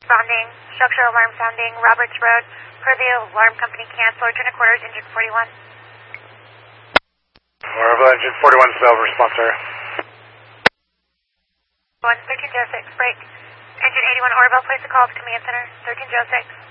Responding. Structural alarm sounding. Roberts Road. Per the alarm company cancel. Return to quarters. Engine 41. Orville, engine 41, Silver, response area. 1306, break. Engine 81 Orville, place a call to command center. 1306.